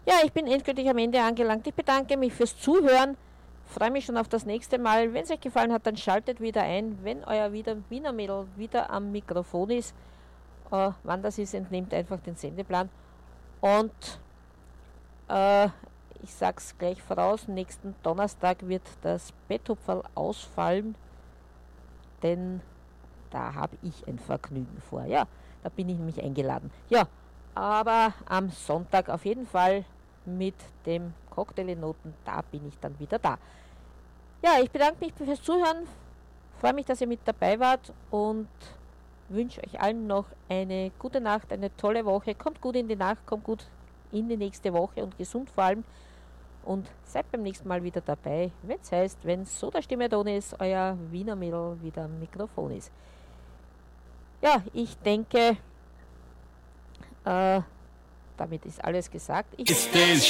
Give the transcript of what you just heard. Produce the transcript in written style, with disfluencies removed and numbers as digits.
Ja, ich bin endgültig am Ende angelangt. Ich bedanke mich fürs Zuhören. Freue mich schon auf das nächste Mal. Wenn es euch gefallen hat, dann schaltet wieder ein. Wenn euer Wiener Mädel wieder am Mikrofon ist, wann das ist, entnehmt einfach den Sendeplan. Und ich sag's gleich voraus, nächsten Donnerstag wird das Betthupferl ausfallen, denn da habe ich ein Vergnügen vor. Ja, da bin ich nämlich eingeladen. Ja, aber am Sonntag auf jeden Fall mit dem Cocktail in Noten, da bin ich dann wieder da. Ja, ich bedanke mich fürs Zuhören, freue mich, dass ihr mit dabei wart und wünsche euch allen noch eine gute Nacht, eine tolle Woche. Kommt gut in die Nacht, kommt gut in die nächste Woche und gesund vor allem. Und seid beim nächsten Mal wieder dabei, wenn es heißt, wenn Soda-Stimme Ton ist, euer Wiener Mädel wieder am Mikrofon ist. Ja, ich denke, damit ist alles gesagt.